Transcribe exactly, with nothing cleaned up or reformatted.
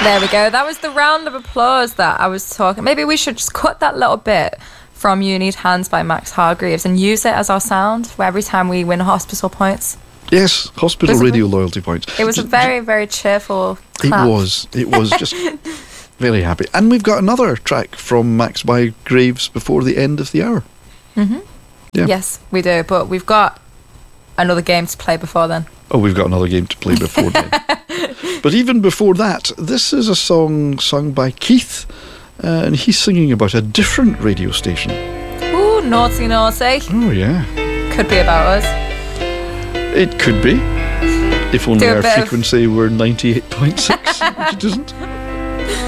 There we go. That was the round of applause that I was talking. Maybe we should just cut that little bit from You Need Hands by Max Hargreaves and use it as our sound for every time we win hospital points. Yes, hospital radio loyalty points. It was just, a very, very cheerful clap. It was. It was just very happy. And we've got another track from Max by Graves before the end of the hour. Mm-hmm. Yeah. Yes, we do. But we've got another game to play before then. Oh, we've got another game to play before then. But even before that, this is a song sung by Keith, uh, and he's singing about a different radio station. Ooh, naughty, naughty. Oh, yeah. Could be about us. It could be. If only Do a our bit of- frequency were ninety-eight point six, which it isn't.